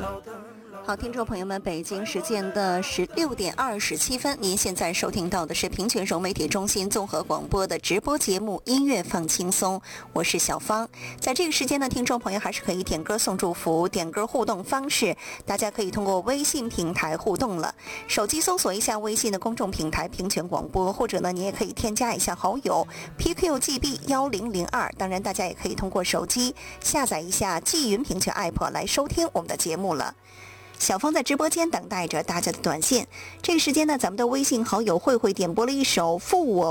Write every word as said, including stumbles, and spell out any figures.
好，听众朋友们，北京时间的十六点二十七分，您现在收听到的是平泉融媒体中心综合广播的直播节目《音乐放轻松》，我是小芳。在这个时间呢，听众朋友还是可以点歌送祝福，点歌互动方式，大家可以通过微信平台互动了。手机搜索一下微信的公众平台平泉广播，或者呢，你也可以添加一下好友 P Q G B 一零零二。当然，大家也可以通过手机下载一下纪云平泉 App 来收听我们的节目了。小芳在直播间等待着大家的短信。这个时间呢，咱们的微信好友慧慧点播了一首《负我